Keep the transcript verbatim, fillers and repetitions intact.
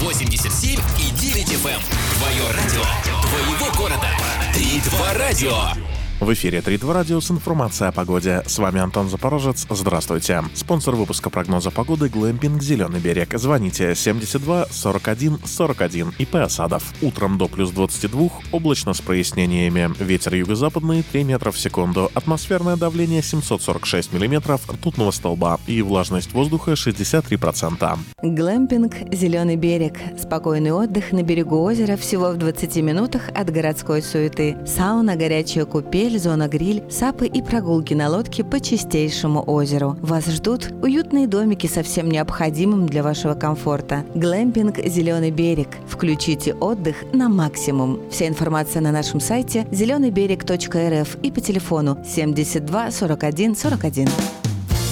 восемьдесят семь и девять эф эм. Твое радио, твоего города. Три два радио. В эфире три два радио с информацией о погоде. С вами Антон Запорожец. Здравствуйте. Спонсор выпуска прогноза погоды — Глэмпинг «Зеленый берег». Звоните семьдесят два сорок один сорок один. ИП «Осадов». Утром до плюс двадцати двух, облачно с прояснениями. Ветер юго-западный три метра в секунду. Атмосферное давление семьсот сорок шесть миллиметров ртутного столба. И влажность воздуха шестьдесят три процента. Глэмпинг «Зеленый берег». Спокойный отдых на берегу озера всего в двадцати минутах от городской суеты. Сауна, горячая купель, зона гриль, сапы и прогулки на лодке по чистейшему озеру. Вас ждут уютные домики со всем необходимым для вашего комфорта. Глэмпинг «Зеленый берег». Включите отдых на максимум. Вся информация на нашем сайте зеленый берег точка эр эф и по телефону семьдесят два сорок один сорок один.